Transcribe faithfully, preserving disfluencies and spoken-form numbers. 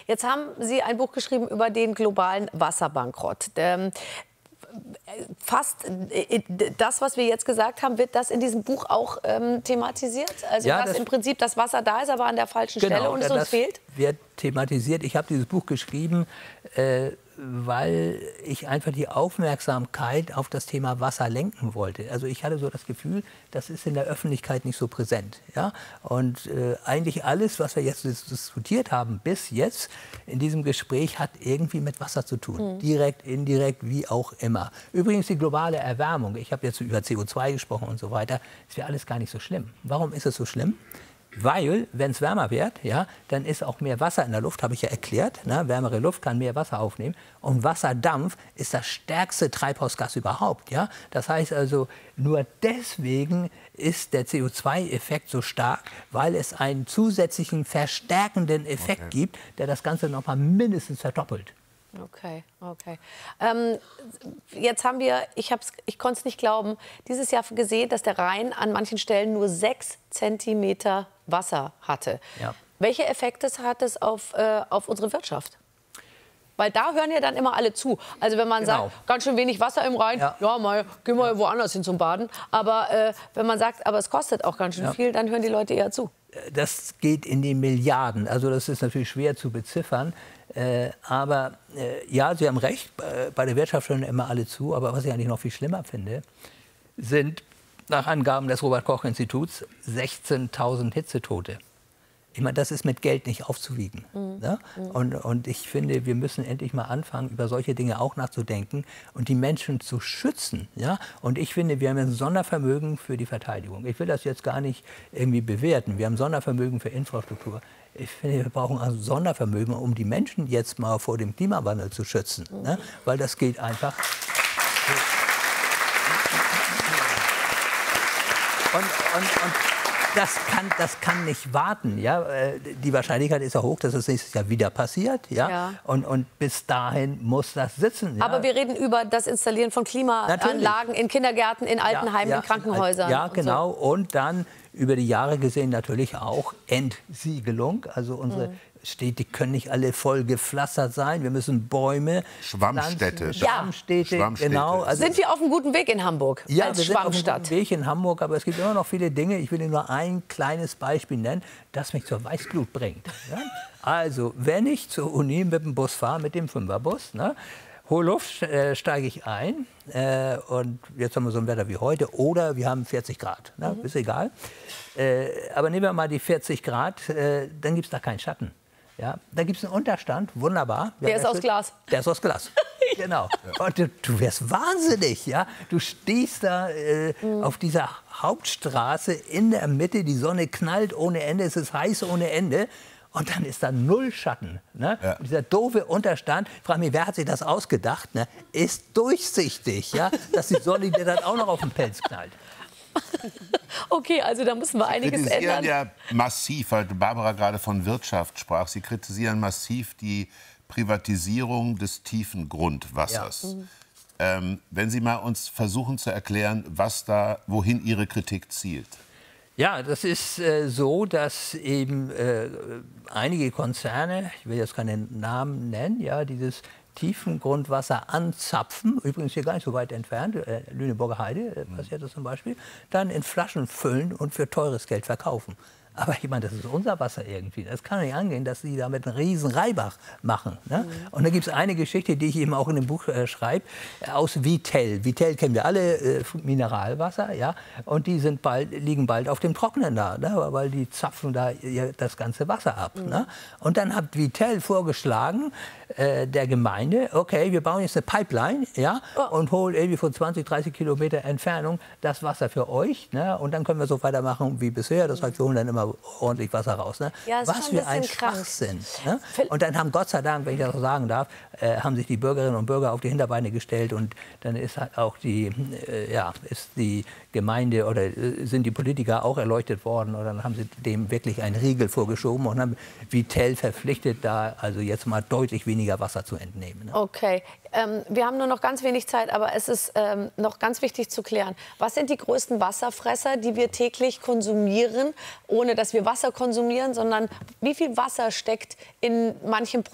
Jetzt haben Sie ein Buch geschrieben über den globalen Wasserbankrott. Ähm, fast das, was wir jetzt gesagt haben, wird das in diesem Buch auch ähm, thematisiert? Also, ja, dass das im Prinzip das Wasser da ist, aber an der falschen genau, Stelle und es uns das fehlt? Wird thematisiert. Ich habe dieses Buch geschrieben, äh, weil ich einfach die Aufmerksamkeit auf das Thema Wasser lenken wollte. Also ich hatte so das Gefühl, das ist in der Öffentlichkeit nicht so präsent. Ja? Und äh, eigentlich alles, was wir jetzt diskutiert haben bis jetzt in diesem Gespräch, hat irgendwie mit Wasser zu tun. Mhm. Direkt, indirekt, wie auch immer. Übrigens die globale Erwärmung. Ich habe jetzt über C O zwei gesprochen und so weiter. Das wäre alles gar nicht so schlimm. Warum ist es so schlimm? Weil, wenn es wärmer wird, ja, dann ist auch mehr Wasser in der Luft, habe ich ja erklärt. Ne? Wärmere Luft kann mehr Wasser aufnehmen. Und Wasserdampf ist das stärkste Treibhausgas überhaupt. Ja? Das heißt also, nur deswegen ist der C O zwei Effekt so stark, weil es einen zusätzlichen verstärkenden Effekt okay. gibt, der das Ganze noch mal mindestens verdoppelt. Okay, okay. Ähm, jetzt haben wir, ich, hab's, ich konnte es nicht glauben, dieses Jahr gesehen, dass der Rhein an manchen Stellen nur sechs Zentimeter Wasser hatte. Ja. Welche Effekte hat es auf, äh, auf unsere Wirtschaft? Weil da hören ja dann immer alle zu. Also wenn man genau. sagt, ganz schön wenig Wasser im Rhein, ja, ja mal, gehen wir ja. woanders hin zum Baden. Aber äh, wenn man sagt, aber es kostet auch ganz schön ja. viel, dann hören die Leute eher zu. Das geht in die Milliarden. Also das ist natürlich schwer zu beziffern. Äh, aber äh, ja, Sie haben recht, äh, bei der Wirtschaft hören immer alle zu. Aber was ich eigentlich noch viel schlimmer finde, sind nach Angaben des Robert-Koch-Instituts sechzehntausend Hitzetote. Ich meine, das ist mit Geld nicht aufzuwiegen. Mhm. Ne? Und, und ich finde, wir müssen endlich mal anfangen, über solche Dinge auch nachzudenken und die Menschen zu schützen. Ja? Und ich finde, wir haben ein Sondervermögen für die Verteidigung. Ich will das jetzt gar nicht irgendwie bewerten. Wir haben Sondervermögen für Infrastruktur. Ich finde, wir brauchen ein Sondervermögen, um die Menschen jetzt mal vor dem Klimawandel zu schützen. Mhm. Ne? Weil das geht einfach. Und, und, und Das kann, das kann nicht warten. Ja? Die Wahrscheinlichkeit ist ja hoch, dass es nächstes Jahr wieder passiert. Ja? Ja. Und, und bis dahin muss das sitzen. Ja? Aber wir reden über das Installieren von Klimaanlagen Natürlich. in Kindergärten, in Altenheimen, ja, ja, in Krankenhäusern. Ja, genau. Und, so. und dann über die Jahre gesehen natürlich auch Entsiegelung. Also unsere mhm. Städte können nicht alle voll gepflastert sein. Wir müssen Bäume, Schwammstädte. Pflanzen, Schwammstädte, ja. Schwammstädte. Genau. Also sind wir auf einem guten Weg in Hamburg ja, als wir Schwammstadt? sind auf einem guten Weg in Hamburg, aber es gibt immer noch viele Dinge. Ich will Ihnen nur ein kleines Beispiel nennen, das mich zur Weißglut bringt. Ja? Also, wenn ich zur Uni mit dem Bus fahre, mit dem Fünferbus, ne, hohe Luft, äh, steige ich ein äh, und jetzt haben wir so ein Wetter wie heute oder wir haben vierzig Grad, ne, mhm. ist egal. Äh, aber nehmen wir mal die vierzig Grad, äh, dann gibt es da keinen Schatten. Ja, da gibt es einen Unterstand, wunderbar. Der ist aus Glas. Der ist aus Glas, genau. Und du, du wirst wahnsinnig, ja. Du stehst da äh, mhm. auf dieser Hauptstraße in der Mitte, die Sonne knallt ohne Ende, es ist heiß ohne Ende. Und dann ist da null Schatten. Ne? Ja. Dieser doofe Unterstand, ich frage mich, wer hat sich das ausgedacht, ne? Ist durchsichtig, ja? Dass die Sonne dir dann auch noch auf den Pelz knallt. Okay, also da müssen wir einiges ändern. Sie kritisieren ändern. ja massiv, weil Barbara gerade von Wirtschaft sprach, Sie kritisieren massiv die Privatisierung des tiefen Grundwassers. Ja. Mhm. Ähm, wenn Sie mal uns versuchen zu erklären, was da, wohin Ihre Kritik zielt. Ja, das ist äh, so, dass eben äh, einige Konzerne, ich will jetzt keine Namen nennen, ja, dieses Tiefengrundwasser anzapfen, übrigens hier gar nicht so weit entfernt, äh, Lüneburger Heide äh, passiert das zum Beispiel, dann in Flaschen füllen und für teures Geld verkaufen. Aber ich meine, das ist unser Wasser irgendwie. Das kann nicht angehen, dass sie damit einen riesen Reibach machen. Ne? Mhm. Und da gibt es eine Geschichte, die ich eben auch in dem Buch äh, schreibe, aus Vittel. Vittel kennen wir alle, äh, Mineralwasser, ja. Und die sind bald, liegen bald auf dem Trocknen da, ne? Weil die zapfen da das ganze Wasser ab. Mhm. Ne? Und dann hat Vittel vorgeschlagen, äh, der Gemeinde, okay, wir bauen jetzt eine Pipeline, ja, oh. und holen irgendwie von zwanzig, dreißig Kilometer Entfernung das Wasser für euch. Ne? Und dann können wir so weitermachen wie bisher. Das heißt, wir holen dann immer ordentlich Wasser raus. Ne? Ja, was für ein Schwachsinn. Ne? Und dann haben Gott sei Dank, wenn ich das so sagen darf, äh, haben sich die Bürgerinnen und Bürger auf die Hinterbeine gestellt und dann ist halt auch die, äh, ja, ist die Gemeinde oder äh, sind die Politiker auch erleuchtet worden und dann haben sie dem wirklich einen Riegel vorgeschoben und haben Vittel verpflichtet, da also jetzt mal deutlich weniger Wasser zu entnehmen. Ne? Okay, ähm, wir haben nur noch ganz wenig Zeit, aber es ist ähm, noch ganz wichtig zu klären. Was sind die größten Wasserfresser, die wir täglich konsumieren, ohne dass wir Wasser konsumieren, sondern wie viel Wasser steckt in manchem Produkt?